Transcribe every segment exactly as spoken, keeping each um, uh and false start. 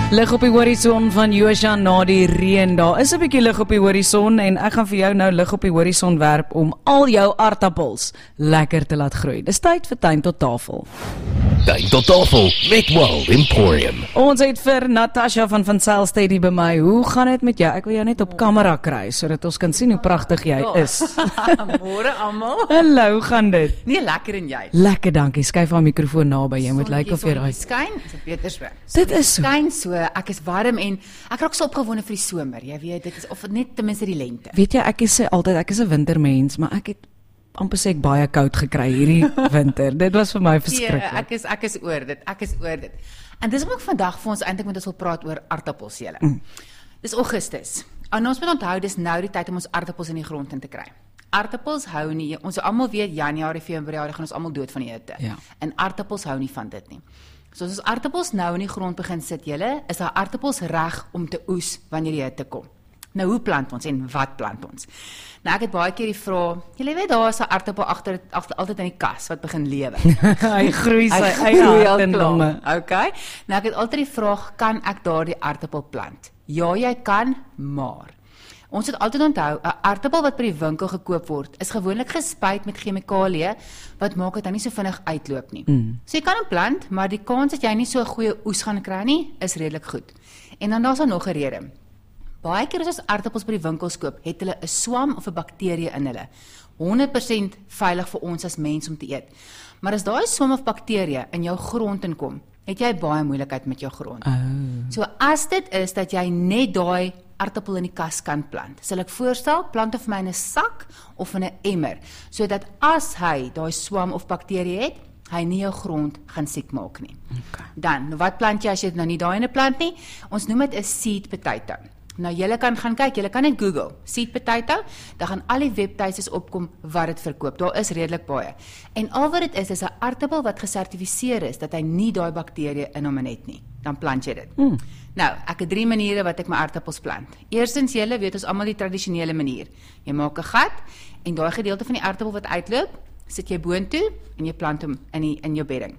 Lig op die horison van Joosjan na die reën. Daar is 'n bietjie lig op die horison en ek gaan vir jou nou lig op die horison werp om al jou aardappels lekker te laat groei. Dis tyd vir tuin tot tafel. Tuin tot tafel met World Emporium. Ons het vir Natasha van Van Zyl by my. Hoe gaan dit met jou? Ek wil jou net op kamera kry sodat ons kan sien hoe pragtig jy is. Môre almal. Hallo, hoe gaan dit? Nee, lekker en jy. Lekker, dankie. Skuif haar mikrofoon naby. Jy moet lyk of jy raai. Skyn, is dit beter so. Dit is so. Skyn so, ek is warm en ek raak so opgewonde vir die somer. Jy weet, dit is of net ten minste die lente. Weet jy, ek is altyd ek is 'n wintermens, maar ek het amper sê ek baie koud gekry hierdie winter. Dit was vir my verskriklik. Ja, ek is ek is oor dit. Ek is oor dit. En dis ook vandag vir ons eintlik moet ons wil praat oor aardappels julle. Mm. Dis Augustus. En ons moet onthou dis nou die tyd om ons aardappels in die grond in te kry. Aardappels hou nie, ons almal weet Januarie, Februarie gaan ons almal dood van die hitte. Ja. En aardappels hou nie van dit nie. So as ons aardappels nou in die grond begin sit julle, is daar aardappels reg om te oes wanneer die hitte kom. Nou hoe plant ons en wat plant ons? Nou ek het baie keer die vraag, julle weet daar is 'n aardappel agter agter altyd in die kas wat begin lewe. Hy groei sy Hy eie groei al hart en longe. klaar. Okay. Nou ek het altyd die vraag, kan ek daardie aardappel plant? Ja, jy kan, maar ons moet altyd onthou, 'n aardappel wat by die winkel gekoop word, is gewoonlik gespuit met chemikalieë wat maak dit dan nie so vinnig uitloop nie. Mm. So jy kan hom plant, maar die kans dat jy nie so 'n goeie oes gaan kry nie, is redelik goed. En dan daar's daar nog 'n rede. Baie keer as ons aardappels by die winkels koop, het hulle 'n swam of 'n bakterie in hulle. honderd persent veilig vir ons as mens om te eet. Maar as daai swam of bakterie in jou grond inkom, het jy baie moeilikheid met jou grond. Oh. So as dit is dat jy net daai aardappel in die kas kan plant, sal ek voorstel, plant hom vir my in 'n sak of in 'n emmer, sodat as hy daai swam of bakterie het, hy nie jou grond gaan siek maak nie. Okay. Dan, nou wat plant jy as jy nou nie daai in 'n plant nie? Ons noem dit 'n seed potato. Nou julle kan gaan kyk, julle kan net Google seed potato, dan gaan al die webtuistes opkom wat dit verkoop. Daar is redelik baie. En al wat dit is is 'n aardappel wat gesertifiseer is dat hy nie daai bakterie in hom het nie. Dan plant jy dit. Mm. Nou, ek het drie maniere wat ek my aardappels plant. Eerstens julle weet ons almal die tradisionele manier. Jy maak 'n gat en daai gedeelte van die aardappel wat uitloop, sit jy boontoe en jy plant hom in die in jou bedding.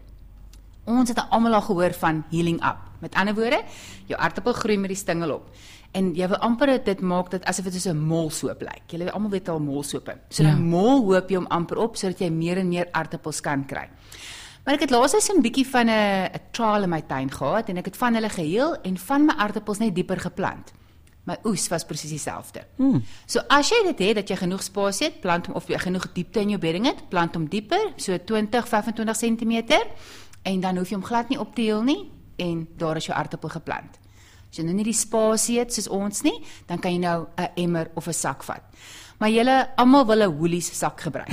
Ons het almal al gehoor van healing up. Met ander woorde, jou aardappel groei met die stingel op. En jy wil amper dit maak dit asof dit soos 'n molsoop lyk. Julle almal weet al molsope. So 'n ja. mol hoop jy hom amper op sodat jy meer en meer aardappels kan kry. Maar ek het laas eens 'n bietjie van 'n 'n trial in my tuin gehad en ek het van hulle geheel en van my aardappels net dieper geplant. My oes was presies dieselfde. Hmm. So as jy dit het dat jy genoeg spasie het, plant hom of jy genoeg diepte in jou bedding het, plant hom dieper, so twintig, vyf en twintig sentimeter en dan hoef jy hom glad nie op te heel nie en daar is jou aardappel geplant. As jy nou nie die spasie het soos ons nie, dan kan jy nou 'n emmer of 'n sak vat. Maar julle almal wil 'n woolies sak gebruik.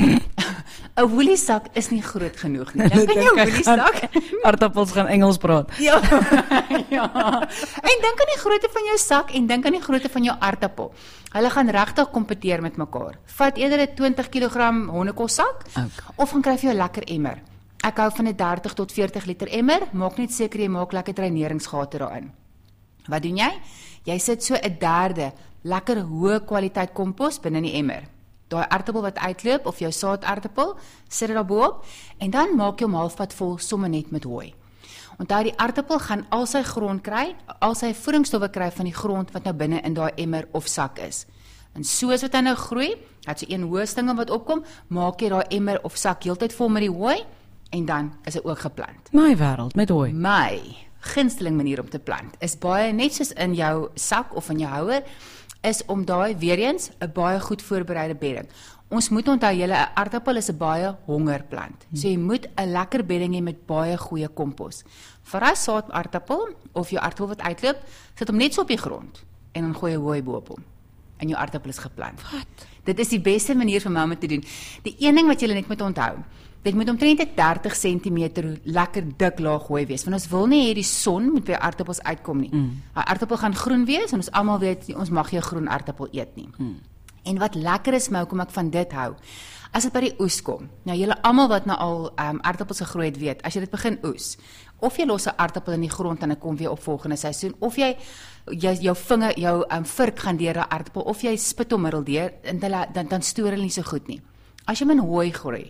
'n woolies sak is nie groot genoeg nie. Dan kan jy 'n woolies sak. Aardappels gaan Engels praat. Ja. Ja. En dink aan die grootte van jou sak en dink aan die grootte van jou aardappel. Hulle gaan regtig kompeteer met mekaar. Vat eerder 'n twintig kilogram hondekos sak okay. of gaan kry vir jou 'n lekker emmer. Ek hou van 'n dertig tot veertig liter emmer, maak net seker jy maak lekker dreineringsgate daarin. Wat doen jy? Jy sit so 'n derde lekker hoë kwaliteit kompos binne in die emmer. Daai aardappel wat uitloop of jou saadaardappel, sit dit daarbo-op en dan maak jy hom halfpad vol sommer net met hooi. Onthou die aardappel gaan al sy grond kry, al sy voedingsstowwe kry van die grond wat nou binne in daai emmer of sak is. En soos wat hy nou groei, het so een hoë stingel wat opkom, maak jy daai emmer of sak heeltyd vol met die hooi en dan is hy ook geplant. My wêreld met hooi. My gunsteling manier om te plant is baie net soos in jou sak of in jou houer, is om daai weer eens 'n baie goed voorbereide bedding. Ons moet onthou julle 'n aardappel is 'n baie hongerplant. Hmm. So jy moet 'n lekker bedding hê met baie goeie kompos. Vir 'n saadaardappel of jou aardappel wat uitloop, sit hom net so op die grond en dan gooi jy hooi bo-op hom. En jou aardappel is geplant. Wat? Dit is die beste manier vir my om te doen. Die een ding wat julle net moet onthou, dit moet omtrent dertig sentimeter lekker dik laag hooi wees, want ons wil nie hê die son moet by aardappels uitkom nie. Mm. Aardappel gaan groen wees en ons almal weet ons mag nie 'n groen aardappel eet nie. Mm. En wat lekker is my hoekom ek van dit hou, as dit by die oes kom. Nou julle almal wat nou al um, aardappels gegroei het weet, as jy dit begin oes, of jy los 'n aardappel in die grond en dit kom weer op volgende seisoen, of jy jy jou vinger jou um, vurk gaan deur 'n aardappel of jy spit hom middeldeur en dan dan dan stoor hulle nie so goed nie. As jy hom in hooi groei,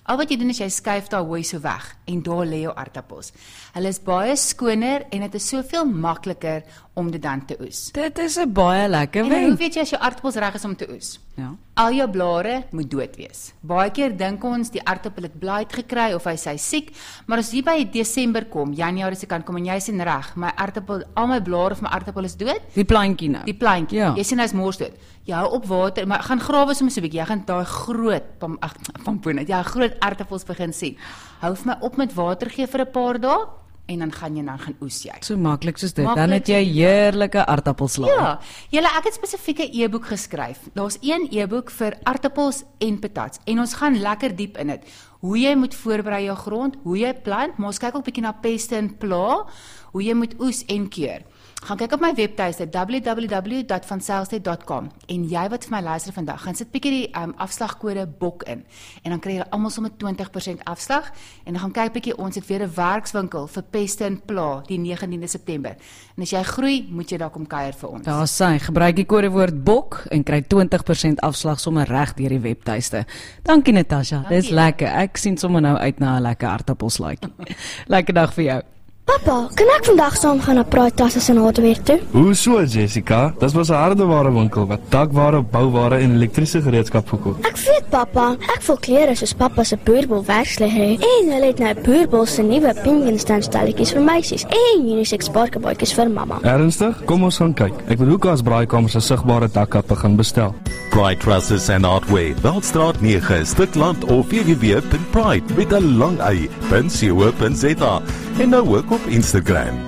Al wat jy doen is jy skuif daai hooi so weg en daar lê jou aartappels. Hulle is baie skoner en dit is soveel makliker om dit dan te oes. Dit is 'n baie lekker En hoe wenk. weet jy as jou aartappels reg is om te oes? Ja. Al jou blare moet dood wees. Baie keer dink ons die aartappel het blight gekry of hy sy siek, maar as jy by Desember kom, Januarie se kant kom en jy sien reg, my aartappel, al my blare van my aartappel is dood, Die plantjie nou. die plantjie. Ja. Jy sien hy's mors dood. Jy hou op water, maar gaan grawe soms 'n bietjie. Jy gaan daai groot pam ag pampoen, jy groot aartappels begin sien. Hou vir my op met water gee vir 'n paar dae en dan gaan jy dan gaan oes jy. So maklik soos dit. Maklik Dan het jy soos dit. heerlike aartappelslaai. Ja, julle ek het spesifieke e-boek geskryf. Daar's een e-boek vir aartappels en patats en ons gaan lekker diep in dit. Hoe jy moet voorberei jou grond, hoe jy plant, maar ons kyk ook bietjie na peste en pla, hoe jy moet oes en keur. Gaan kyk op my webtuiste w w w dot van zelsted dot com en jy wat vir my luister vandag, gaan sit bietjie die um, afslagkode BOK in en dan kry jy almal sommer twintig persent afslag en dan gaan kyk bietjie, ons het weer 'n werkswinkel vir peste en pla die negentiende September. En as jy groei, moet jy daar kom kuier vir ons. Daar sê, gebruik die kodewoord BOK en kry twintig persent afslag sommer reg deur die webtuiste. Dankie Natasha, dis lekker. Ek sien sommer nou uit na 'n lekker aartappelslaaitjie. Lekker dag vir jou. Papa, kan ek vandag saam gaan na Pride Tasse en Hardware toe? Hoe so, Jessica? Dis mos 'n hardeware winkel wat dakware, bouware en elektriese gereedskap verkoop. Ek weet papa, ek wil klere soos papa se boerbol werkslig hê. En hulle het nou boerbol se nuwe pinkenstand stelletjies vir meisies en unisex barkebootjies vir mamma. Ernstig? Kom ons gaan kyk. Ek wil ook as braaikamers 'n sigbare dakkap begin bestel. Pride Trusses and Hardware, Veldstraat nege, Stikland of w w w punt pride met 'n lang y punt co punt z a en nou ook op Instagram.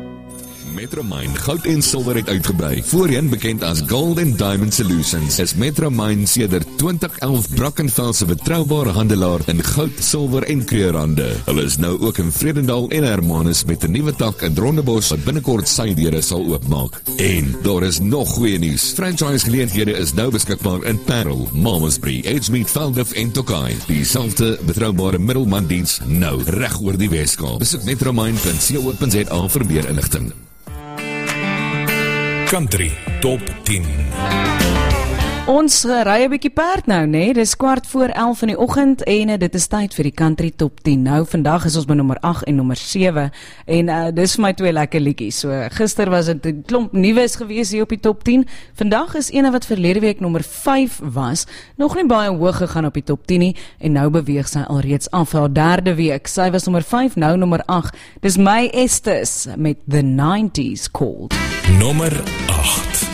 Metromine goud en silwer het uitgebrei. Voorheen bekend as Gold and Diamond Solutions, is Metromine sedert twintig elf Brackenfell se betroubare handelaar in goud, silwer en kleurhande. Hulle is nou ook in Vredendal en Hermanus met 'n nuwe tak in Rondebosch wat binnekort sy deure sal oopmaak. En daar is nog goeie nuus. Franchise geleenthede is nou beskikbaar in Parel, Malmesbury, Edgemead, Veldiff en Tokai. Dieselfde betroubare middelmandiens nou reg oor die Weskaap. Besoek metromine punt co punt z a vir meer inligting. Country Top tien. Ons uh, ry 'n bietjie perd nou, né? Dis kwart voor elf in die oggend en uh, dit is tyd vir die Country Top tien. Nou vandag is ons by nommer agt en nommer sewe en uh, dis vir my twee lekker liedjies. So gister was dit 'n klomp nuus gewees hier op die Top tien. Vandag is eene wat verlede week nommer vyf was, nog nie baie hoog gegaan op die Top tien nie en nou beweeg sy alreeds af haar derde week. Sy was nommer vyf, nou nommer agt. Dis My Estes met The nineties Called. Nommer agt.